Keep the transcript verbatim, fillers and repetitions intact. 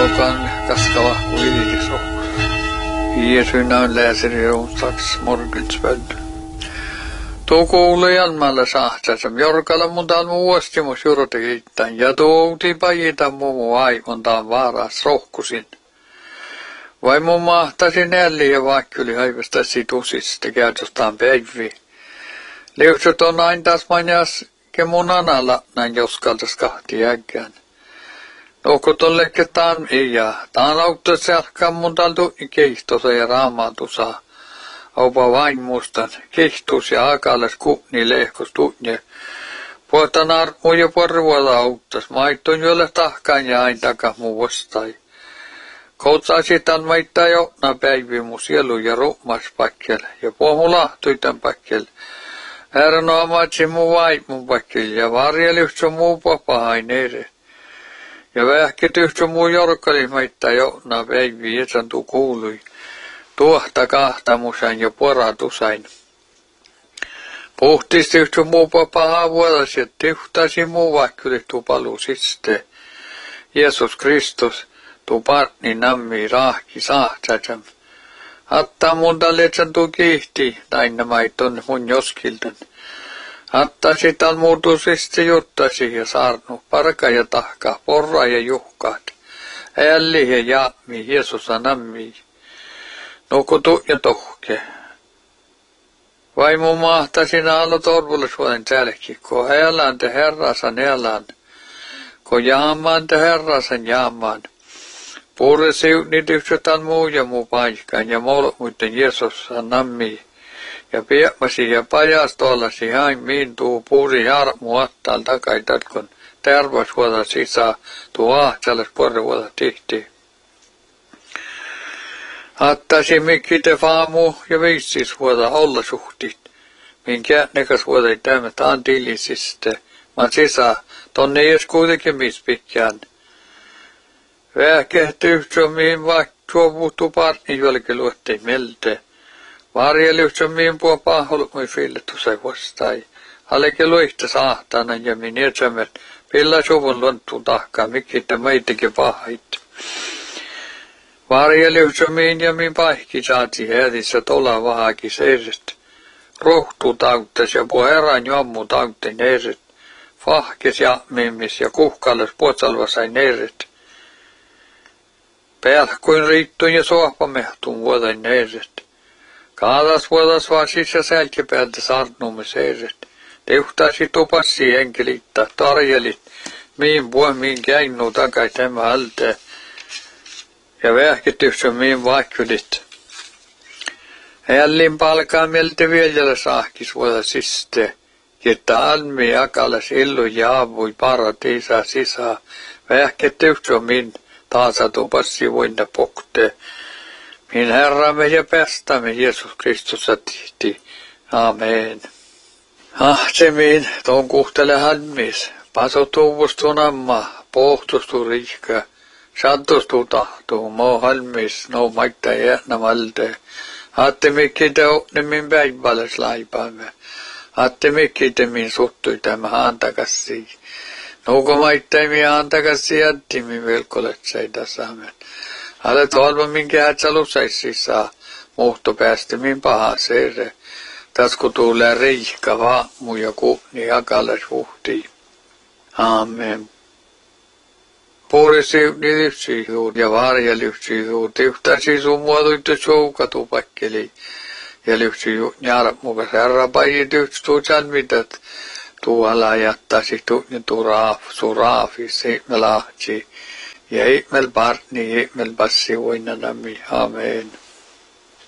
kan kaskava kuitenkin rohkus. Jeesuna on läseri onsdags morgensbön. Tuo kuului Janmalla sahtasam jorkalla mutaan muuasti mun jurotekittäin ja tuouti pajita muu aikontaan vaaras rohkusin. Vai mun mahtasi nälli ja vaikkuli haivasta situsista käytöstään päivi. Liutsut on aina taas mainas ke mun analla näin joskaltas kahti äkkään. Nuukko tolle ketään ei ja taan auttaa selkään mun taltu keihtosa ja raamatusa. Aupa vain muistan kehtus ja akalas kuhni lehkos tunne. Puhutaan armu ja porvuota auttas maitton jolle tahkaan ja aina takas muu vastai. Koutsaisi tämän maittaa joutna päivi mun sielu ja ruhmas pakkel ja puhu lahtui tämän pakkel. Äären amatsi muu vaimun pakkel ja varjelyhtsä muu papahaineere. Ja vähket yhtsä muu jorkkali maittaa joutna päivi etsan tuu kuului. Tuohta kahtamusan ja poratusain. Puhtisti yhtsä muu papahaa vuodas ja tyhtäsi muu vaikkuli tuu palusiste. Jeesus Kristus. Tu partni nammi rahki sahtatsam. Hatta mun talletsan tu kihti, taina maiton mun joskiltan. Hatta sitan muutusista juttasi ja saarnu parka ja tahka, porra ja juhkaat. Älli ja jaami, Jeesusa nammi. Nukutu ja tohke. Vai mun mahtasin alla torvullisuuden tälki, ko älän te herrasan elän. Ko jaamaan te herrasan jaamaan. Puure siunit yhtään muu ja muu paikkaan ja molemmat muiden Jeesus nammi. Ja piemasi ja pajastollasi hain miin tuu puuri harmu attaan takaitat kun tervas vuoda sisään tuu ahtsalas puoli vuoda tihti. Attasi mikki te faamu ja viisis vuoda olla suhtit. Minkä nekas vuoda ei tämä taan tillisistä. Mä sisään tonne ees kuitenkin mis pitkään. Vähkehti yhtsämiin vaikka tuo puhtuu partni jolke luottei melte. Varjeli yhtsämiin puo paholkui fillettu sai vastai. Haleke luihta sahtana ja min etsämet pilla suvun lonttuun tahkaa mikkiitä meitikin pahait. Varjeli yhtsämiin ja min paikki saati hädissä tola vahaki seiset. Rohtuu tauttas ja puo herran jommu tautti neiset. Fahkes ja mimmis ja kuhkallas puotsalva sai neiset. Pelkkuin riittuin ja sohpamehtuun vuoden neiset. Kaadas vuodas vaan sisä sälkipäältä sarnumme seiset. Tehtäisi tupassi enkeliittä tarjelit. Miin puo miin käinnu takai tämä alta. Ja vähkityssä miin vaikkulit. Hällin palkaa mieltä vielä saahkis vuoda siste. Että almi akalas illu jaavui paratiisa sisään. Vähkityssä miin. Taasa tupassi voinna pokte. Min Herramme ja päästämme Jeesus Kristussa tihti. Amen. Ahtemiin tuon kuhtele halmis. Paso tuuvustun amma. Pohtustu riikka. Santustu tahtuu. Mo halmis. No maikta jäänä malte. Ahtemikki te min päiväläs laipaamme. Ahtemikki te min suttui tämä antakassi. Nuuko maittaimi antakassi jättimi velkolet seitä saamen. Ale tolva minkä hätsälusaissi saa. Muhto päästä min paha seere. Tasku tulee riihka vaamu ja kuhni jakalas vuhtii. Amen. Puuri siuni lyhtsihuu ja varja lyhtsihuu. Tyhtäsi sun muotuitte soukatu pakkeli. Ja lyhtsihuu njärmukas herra paji tyhtstuu salmitat. Tuolla jättäisi tunne turaaf, suraafi, seitsemän lahti. Ja ihmel partni, ihmel passi voinna nami. Amen.